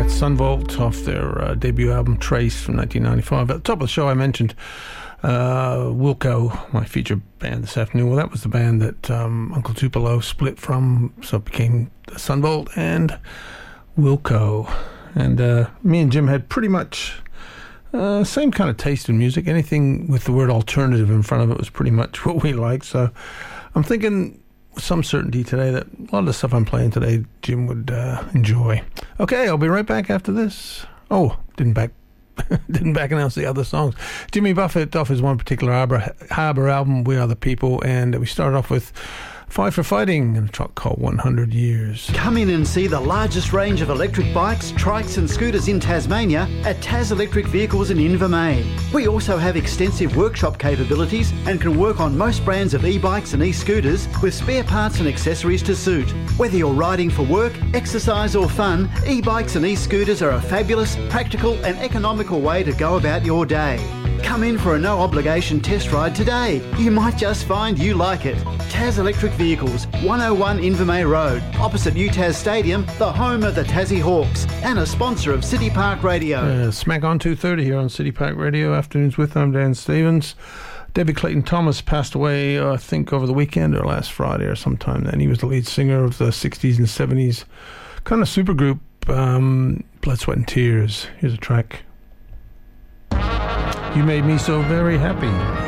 Sunvolt off their debut album Trace from 1995. At the top of the show I mentioned Wilco, my featured band this afternoon. Well, that was the band that Uncle Tupelo split from, so it became Sunvolt and Wilco. And me and Jim had pretty much same kind of taste in music. Anything with the word alternative in front of it was pretty much what we liked. So I'm thinking with some certainty today that a lot of the stuff I'm playing today Jim would enjoy. Okay, I'll be right back after this. Oh, didn't back announce the other songs. Jimmy Buffett off his one particular Harbour album, We Are the People, and we started off with Five for Fighting and a track called 100 Years. Come in and see the largest range of electric bikes, trikes and scooters in Tasmania at Tas Electric Vehicles in Invermain. We also have extensive workshop capabilities and can work on most brands of e-bikes and e-scooters with spare parts and accessories to suit. Whether you're riding for work, exercise or fun, e-bikes and e-scooters are a fabulous, practical and economical way to go about your day. Come in for a no-obligation test ride today. You might just find you like it. Tas Electric Vehicles, 101 Invermay Road, opposite UTAS Stadium, the home of the Tassie Hawks, and a sponsor of City Park Radio. Smack on 2:30 here on City Park Radio. Afternoons with, I'm Dan Stevens. David Clayton Thomas passed away, I think, over the weekend or last Friday or sometime then. He was the lead singer of the 60s and 70s kind of supergroup, Blood, Sweat and Tears. Here's a track. You Made Me So Very Happy.